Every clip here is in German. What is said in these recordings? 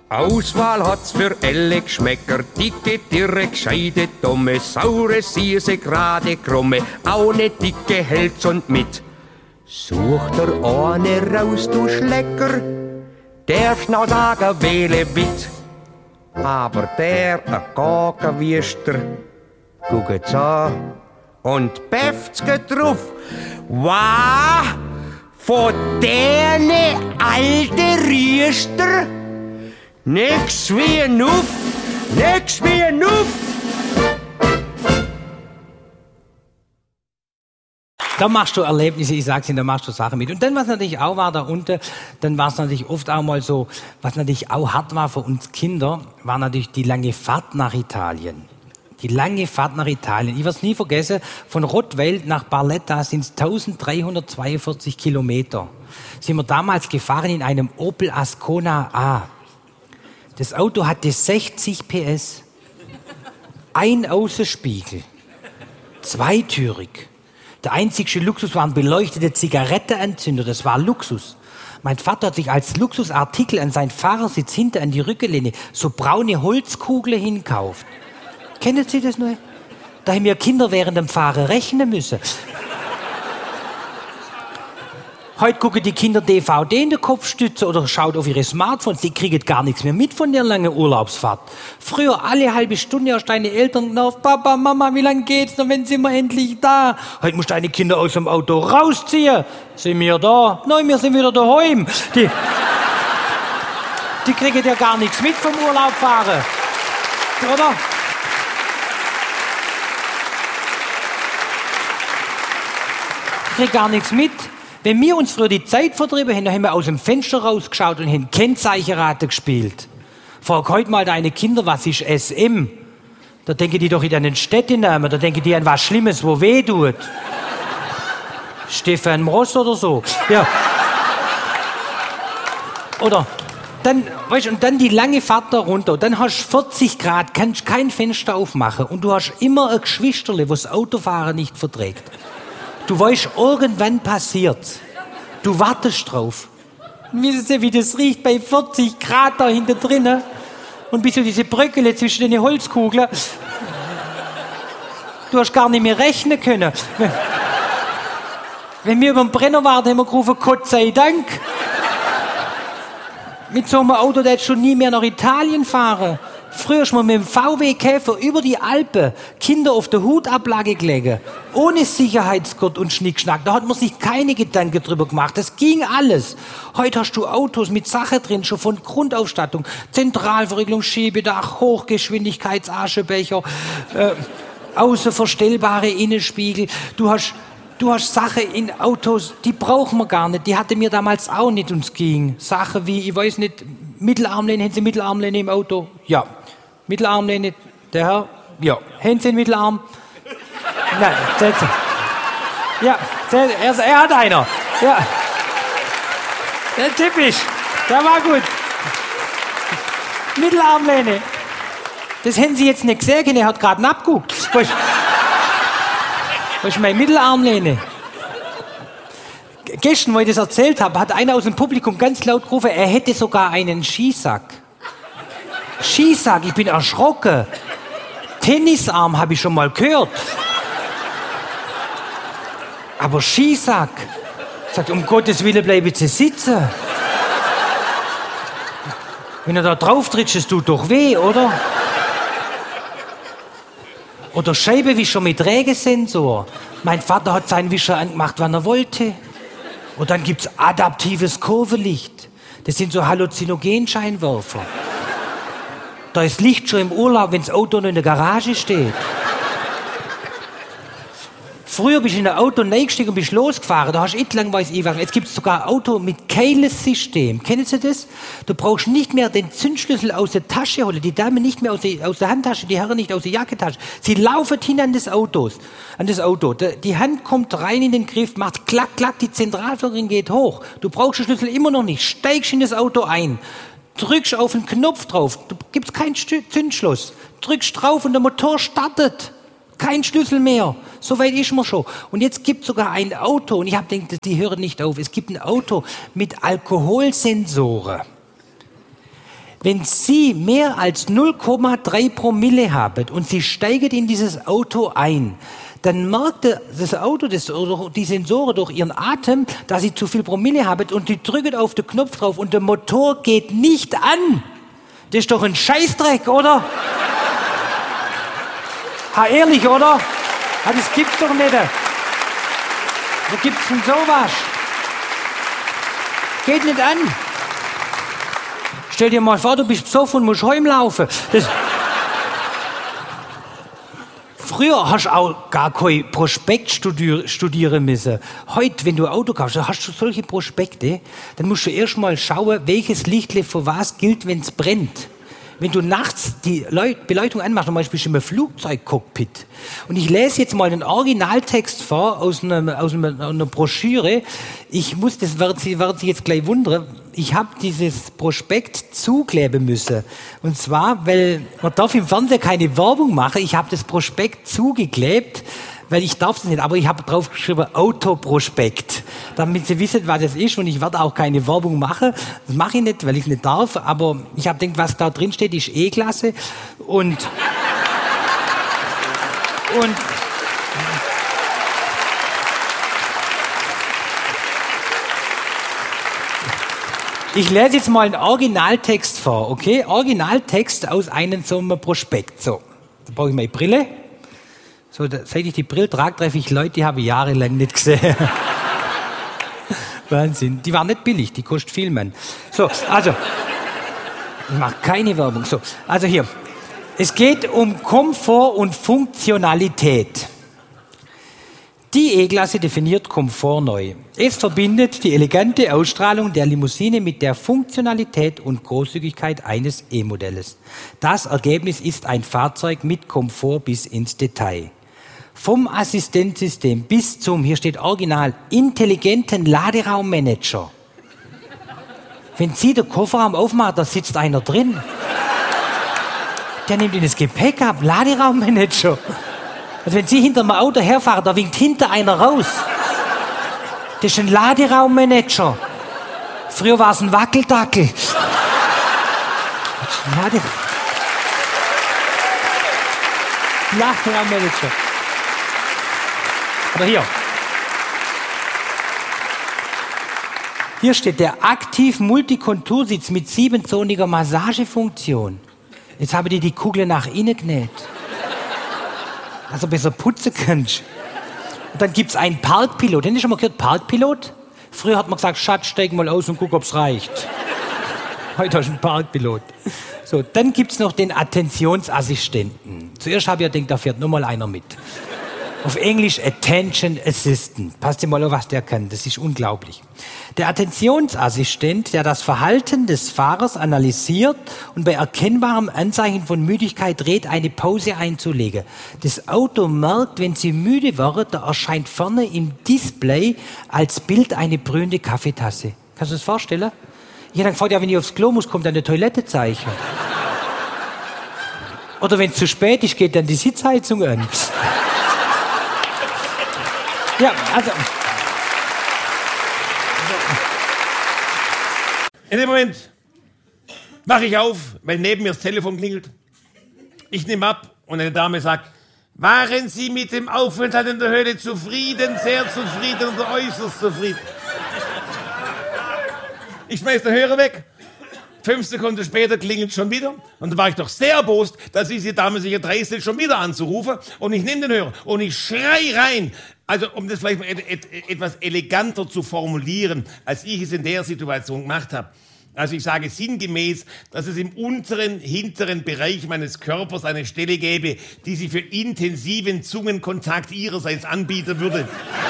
Auswahl hat's für alle Geschmäcker, dicke, dürre, gescheite, dumme, saure, süße, gerade, krumme, auch ne dicke hält's und mit. Such dir eine raus, du Schlecker, darfst noch sagen, wähle mit. Aber der Gaggenwüster guckt's an und päfft's drauf. Wow, von dene alte Rüster, nix wie ein Nuff, nix wie ein Nuff. Da machst du Erlebnisse, ich sag's Ihnen, da machst du Sachen mit. Und dann, was natürlich auch war da unten, dann war es natürlich oft auch mal so, was natürlich auch hart war für uns Kinder, war natürlich die lange Fahrt nach Italien. Die lange Fahrt nach Italien. Ich werde es nie vergessen, von Rottweil nach Barletta sind es 1342 Kilometer. Sind wir damals gefahren in einem Opel Ascona A. Das Auto hatte 60 PS, ein Außenspiegel, zweitürig. Der einzige Luxus waren beleuchtete Zigarettenanzünder, das war Luxus. Mein Vater hat sich als Luxusartikel an seinen Fahrersitz hinter an die Rückenlehne so braune Holzkugeln hinkauft. Kennen Sie das noch? Da haben wir Kinder während dem Fahren rechnen müssen. Heute gucken die Kinder DVD in der Kopfstütze oder schauen auf ihre Smartphones. Die kriegen gar nichts mehr mit von der langen Urlaubsfahrt. Früher alle halbe Stunde hast deine Eltern auf Papa, Mama, wie lange geht's noch, wenn sind wir endlich da? Heute musst du deine Kinder aus dem Auto rausziehen. Sind wir da? Nein, wir sind wieder daheim. Die kriegen ja gar nichts mit vom Urlaubfahren. Oder? Die kriegen gar nichts mit. Wenn wir uns früher die Zeit vertrieben haben, dann haben wir aus dem Fenster rausgeschaut und haben Kennzeichenraten gespielt. Frag heute mal deine Kinder, was ist SM? Da denken die doch nicht an den Städtenamen, da denken die an was Schlimmes, wo weh tut. Stefan Ross oder so. Ja. Oder dann, weißt du, und dann die lange Fahrt da runter. Dann hast du 40 Grad, kannst kein Fenster aufmachen und du hast immer ein Geschwisterle, das Autofahren nicht verträgt. Du weißt, irgendwann passiert's. Du wartest drauf. Und wissen Sie, wie das riecht bei 40 Grad da hinten drinnen? Und bis so diese Bröckele zwischen den Holzkugeln. Du hast gar nicht mehr rechnen können. Wenn wir über den Brenner waren, haben wir gerufen, Gott sei Dank. Mit so einem Auto, der schon nie mehr nach Italien fahren. Früher ist man mit dem VW-Käfer über die Alpen Kinder auf der Hutablage gelegen. Ohne Sicherheitsgurt und Schnickschnack. Da hat man sich keine Gedanken drüber gemacht. Das ging alles. Heute hast du Autos mit Sache drin, schon von Grundausstattung. Zentralverriegelung, Schiebedach, Hochgeschwindigkeitsaschebecher, außenverstellbare Innenspiegel. Du hast Sachen in Autos, die brauchen wir gar nicht. Die hatte mir damals auch nicht, und es ging. Sachen wie, ich weiß nicht, Mittelarmlehne. Haben Sie Mittelarmlehne im Auto? Ja. Mittelarmlehne, der Herr? Ja. Haben Sie einen Mittelarm? Nein, setzen. Ja, er hat einer. Ja. Der typisch. Der war gut. Mittelarmlehne. Das haben Sie jetzt nicht gesehen, er hat gerade abgeguckt. Was ist meine Mittelarmlehne? Gestern, wo ich das erzählt habe, hat einer aus dem Publikum ganz laut gerufen, er hätte sogar einen Skisack. Skisack, ich bin erschrocken. Tennisarm habe ich schon mal gehört. Aber Skisack. Sagt, um Gottes Willen bleiben Sie sitzen. Wenn er da drauf tritt, es tut doch weh, oder? Oder Scheibenwischer mit Regesensor. Mein Vater hat seinen Wischer angemacht, wann er wollte. Und dann gibt's adaptives Kurvenlicht. Das sind so Halluzinogenscheinwerfer. Da ist Licht schon im Urlaub, wenn das Auto noch in der Garage steht. Früher bist du in ein Auto reingestiegen und bist losgefahren. Da hast du nicht lang weiß ich was. Jetzt gibt es sogar ein Auto mit Keyless-System. Kennen Sie das? Du brauchst nicht mehr den Zündschlüssel aus der Tasche holen. Die Dame nicht mehr aus der Handtasche, die Herren nicht aus der Jackentasche. Sie laufen hin an das Auto. Die Hand kommt rein in den Griff, macht klack, klack, die Zentralverriegelung geht hoch. Du brauchst den Schlüssel immer noch nicht. Steigst in das Auto ein. Drückst auf den Knopf drauf. Du gibst keinen Zündschluss. Drückst drauf und der Motor startet. Kein Schlüssel mehr. So weit ist man schon. Und jetzt gibt es sogar ein Auto, und ich habe gedacht, die hören nicht auf. Es gibt ein Auto mit Alkoholsensoren. Wenn Sie mehr als 0,3 Promille haben und Sie steigen in dieses Auto ein, dann merkt das Auto, die Sensoren durch ihren Atem, dass Sie zu viel Promille haben und die drücken auf den Knopf drauf und der Motor geht nicht an. Das ist doch ein Scheißdreck, oder? Ha, ehrlich, oder? Ha, das gibt's doch nicht. Wo gibt's denn sowas? Geht nicht an. Stell dir mal vor, du bist besoffen und musst heimlaufen. Früher hast du auch gar kein Prospekt studieren müssen. Heute, wenn du ein Auto kaufst, hast du solche Prospekte, dann musst du erst mal schauen, welches Lichtle für was gilt, wenn es brennt. Wenn du nachts die Beleuchtung anmachst, zum Beispiel im Flugzeugcockpit, und ich lese jetzt mal den Originaltext vor aus einer Broschüre, das werden Sie jetzt gleich wundern, ich habe dieses Prospekt zukleben müssen. Und zwar, weil man darf im Fernsehen keine Werbung machen, ich habe das Prospekt zugeklebt, weil ich darf das nicht, aber ich habe drauf geschrieben Autoprospekt, damit Sie wissen, was das ist, und ich werde auch keine Werbung machen. Das mache ich nicht, weil ich es nicht darf, aber ich habe gedacht, was da drin steht, ist klasse und ich lese jetzt mal einen Originaltext vor, okay? Originaltext aus einem so einem Prospekt. So, da brauche ich meine Brille. So, seit ich die Brille trage, treffe ich Leute, die habe ich jahrelang nicht gesehen. Wahnsinn. Die waren nicht billig, die kostet viel, Mann. So, also, ich mache keine Werbung. So, also hier. Es geht um Komfort und Funktionalität. Die E-Klasse definiert Komfort neu. Es verbindet die elegante Ausstrahlung der Limousine mit der Funktionalität und Großzügigkeit eines E-Modells. Das Ergebnis ist ein Fahrzeug mit Komfort bis ins Detail. Vom Assistenzsystem bis zum, hier steht original, intelligenten Laderaummanager. Wenn Sie den Kofferraum aufmachen, da sitzt einer drin. Der nimmt Ihnen das Gepäck ab, Laderaummanager. Also wenn Sie hinter dem Auto herfahren, da winkt hinter einer raus. Das ist ein Laderaummanager. Früher war es ein Wackeldackel. Laderaummanager. Aber hier steht der Aktiv-Multikontursitz mit 7-zoniger Massagefunktion. Jetzt habe ich die Kugel nach innen genäht. Also besser putzen kannst. Und dann gibt es einen Parkpilot. Den hast du schon mal gehört, Parkpilot? Früher hat man gesagt, Schatz, steig mal aus und guck, ob's reicht. Heute hast du einen Parkpilot. So, dann gibt es noch den Attentionsassistenten. Zuerst habe ich gedacht, da fährt nur mal einer mit. Auf Englisch Attention Assistant. Passt dir mal auf, was der kann. Das ist unglaublich. Der Attentionsassistent, der das Verhalten des Fahrers analysiert und bei erkennbarem Anzeichen von Müdigkeit rät, eine Pause einzulegen. Das Auto merkt, wenn Sie müde werden, da erscheint vorne im Display als Bild eine brühende Kaffeetasse. Kannst du das vorstellen? Ich habe dann gefragt, ja, wenn ich aufs Klo muss, kommt dann eine Toilettezeichen. Oder wenn es zu spät ist, geht dann die Sitzheizung an. Ja, also. In dem Moment wache ich auf, weil neben mir das Telefon klingelt. Ich nehme ab und eine Dame sagt, waren Sie mit dem Aufenthalt in der Höhle zufrieden, sehr zufrieden oder äußerst zufrieden? Ich schmeiß den Hörer weg. 5 Sekunden später klingelt schon wieder. Und da war ich doch sehr erbost, dass diese Dame sich erdreistet, schon wieder anzurufen. Und ich nehme den Hörer und ich schrei rein. Also, um das vielleicht mal etwas eleganter zu formulieren, als ich es in der Situation gemacht habe. Also ich sage sinngemäß, dass es im unteren, hinteren Bereich meines Körpers eine Stelle gäbe, die sich für intensiven Zungenkontakt ihrerseits anbieten würde.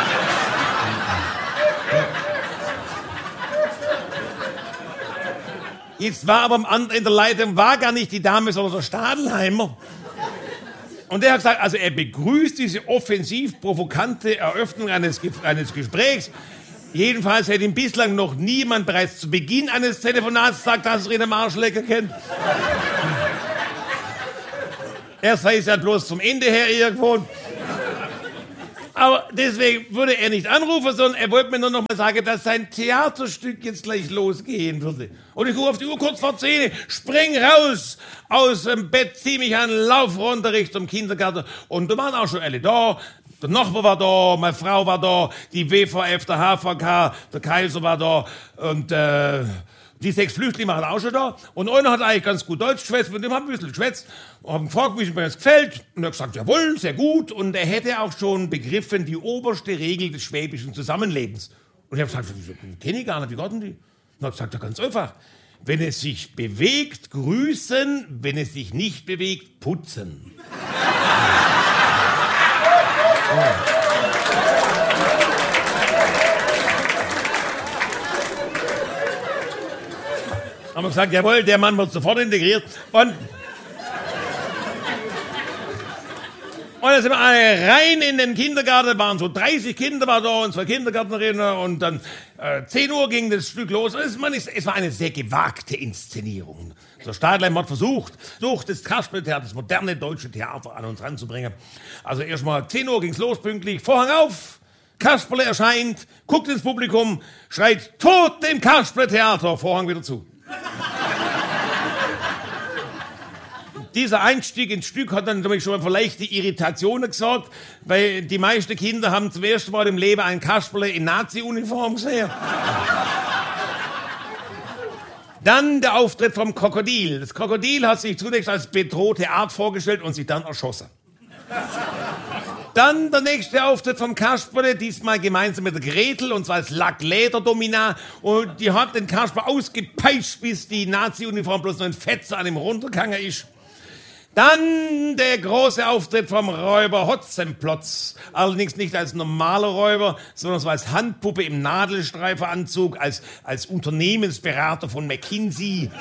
Jetzt war aber am anderen Ende der Leitung war gar nicht die Dame, sondern der Stadelheimer. Und der hat gesagt, also er begrüßt diese offensiv provokante Eröffnung eines Gesprächs. Jedenfalls hätte ihm bislang noch niemand bereits zu Beginn eines Telefonats gesagt, dass er ihn am Arschlecker kennt. Er sei es ja bloß zum Ende her irgendwo. Aber deswegen würde er nicht anrufen, sondern er wollte mir nur noch mal sagen, dass sein Theaterstück jetzt gleich losgehen würde. Und ich gucke auf die Uhr kurz vor 10, spring raus aus dem Bett, zieh mich an, lauf runter Richtung Kindergarten. Und da waren auch schon alle da. Der Nachbar war da, meine Frau war da, die WVF, der HVK, der Kaiser war da und die 6 Flüchtlinge waren auch schon da. Und einer hat eigentlich ganz gut Deutsch geschwätzt, mit dem haben wir ein bisschen geschwätzt. Und haben gefragt, wie es mir das gefällt. Und er hat gesagt, jawohl, sehr gut. Und er hätte auch schon begriffen, die oberste Regel des schwäbischen Zusammenlebens. Und ich habe gesagt, kenne ich gar nicht, wie geht denn die? Und er hat gesagt, ja, ganz einfach. Wenn es sich bewegt, grüßen. Wenn es sich nicht bewegt, putzen. Haben wir gesagt, jawohl, der Mann wird sofort integriert. Und dann sind wir alle rein in den Kindergarten, waren so 30 Kinder war da und 2 Kindergärtnerinnen und dann 10 Uhr ging das Stück los. Es war eine sehr gewagte Inszenierung. Der Stadlheim hat versucht, das Kasperletheater, das moderne deutsche Theater an uns ranzubringen. Also erstmal 10 Uhr ging's los, pünktlich, Vorhang auf, Kasperle erscheint, guckt ins Publikum, schreit, Tod dem Kasperletheater, Vorhang wieder zu. Dieser Einstieg ins Stück hat dann nämlich schon mal für leichte Irritationen gesorgt, weil die meisten Kinder haben zum ersten Mal im Leben ein Kasperle in Nazi-Uniform gesehen. Dann der Auftritt vom Krokodil. Das Krokodil hat sich zunächst als bedrohte Art vorgestellt und sich dann erschossen. Dann der nächste Auftritt vom Kasperle, diesmal gemeinsam mit der Gretel, und zwar als Lacklederdomina. Und die hat den Kasperle ausgepeitscht, bis die Nazi-Uniform bloß noch ein Fetzer an ihm runtergegangen ist. Dann der große Auftritt vom Räuber Hotzenplotz. Allerdings nicht als normaler Räuber, sondern so als Handpuppe im Nadelstreifenanzug, als Unternehmensberater von McKinsey.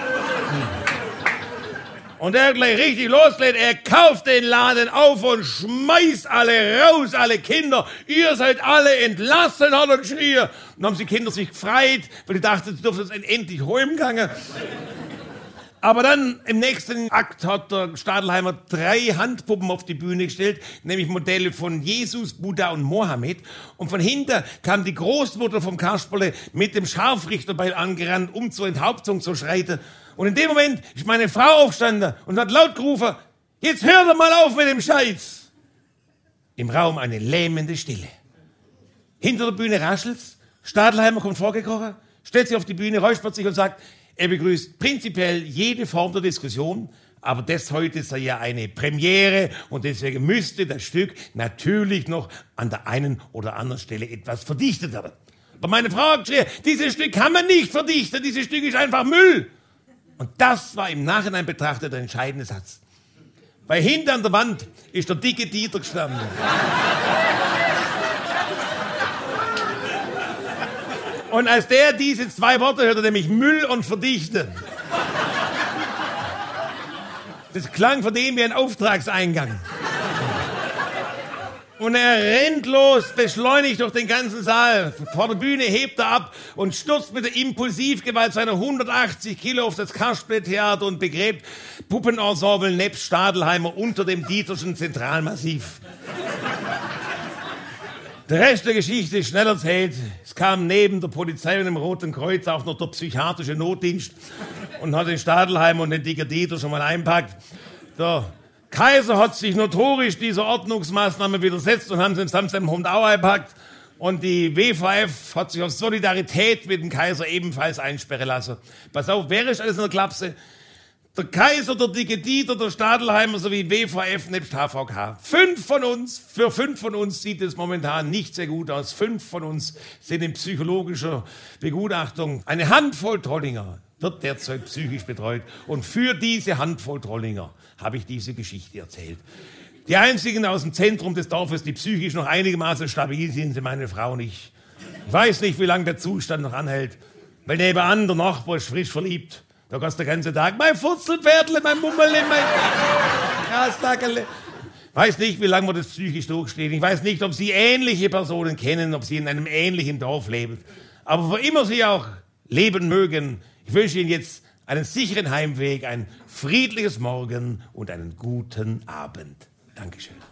Und er gleich richtig loslädt, er kauft den Laden auf und schmeißt alle raus, alle Kinder. Ihr seid alle entlassen, hat er geschrien. Und dann haben die Kinder sich gefreut, weil die dachten, sie dürfen jetzt endlich heimgehen. Aber dann im nächsten Akt hat der Stadelheimer 3 Handpuppen auf die Bühne gestellt, nämlich Modelle von Jesus, Buddha und Mohammed. Und von hinten kam die Großmutter vom Kasperle mit dem Scharfrichterbeil angerannt, um zur Enthauptung zu schreiten. Und in dem Moment ist meine Frau aufgestanden und hat laut gerufen, jetzt hört doch mal auf mit dem Scheiß. Im Raum eine lähmende Stille. Hinter der Bühne raschelt's, Stadelheimer kommt vorgekrochen, stellt sich auf die Bühne, räuspert sich und sagt, er begrüßt prinzipiell jede Form der Diskussion, aber das heute sei ja eine Premiere und deswegen müsste das Stück natürlich noch an der einen oder anderen Stelle etwas verdichtet werden. Aber meine Frau hat geschrien, dieses Stück kann man nicht verdichten, dieses Stück ist einfach Müll. Und das war im Nachhinein betrachtet der entscheidende Satz. Weil hinter an der Wand ist der dicke Dieter gestanden. Und als der diese 2 Worte hörte, nämlich Müll und Verdichten, das klang von dem wie ein Auftragseingang. Und er rennt los, beschleunigt durch den ganzen Saal. Vor der Bühne hebt er ab und stürzt mit der Impulsivgewalt seiner 180 Kilo auf das Kasperletheater und begräbt Puppenensemble nebst Stadelheimer unter dem Dieterschen Zentralmassiv. Der Rest der Geschichte ist schnell erzählt. Es kam neben der Polizei und dem Roten Kreuz auch noch der psychiatrische Notdienst und hat den Stadelheimer und den dicken Dieter schon mal einpackt. Der Kaiser hat sich notorisch dieser Ordnungsmaßnahme widersetzt und haben sie samt seinem Hund auch eingepackt. Und die WVF hat sich aus Solidarität mit dem Kaiser ebenfalls einsperren lassen. Pass auf, wer ist alles in der Klapse? Der Kaiser, der dicke Dieter, der Stadelheimer sowie WVF nebst HVK. 5 von uns, für 5 von uns sieht es momentan nicht sehr gut aus. 5 von uns sind in psychologischer Begutachtung. Eine Handvoll Trollinger wird derzeit psychisch betreut. Und für diese Handvoll Trollinger habe ich diese Geschichte erzählt. Die einzigen aus dem Zentrum des Dorfes, die psychisch noch einigermaßen stabil sind, sind meine Frau und ich. Ich weiß nicht, wie lange der Zustand noch anhält, weil nebenan der Nachbar ist frisch verliebt. Da kannst du den ganzen Tag, mein Furzelpferdle, mein Mummerle, mein Grastackerle. Ich weiß nicht, wie lange wir das psychisch durchstehen. Ich weiß nicht, ob Sie ähnliche Personen kennen, ob Sie in einem ähnlichen Dorf leben. Aber wo immer Sie auch leben mögen, ich wünsche Ihnen jetzt einen sicheren Heimweg, ein friedliches Morgen und einen guten Abend. Dankeschön.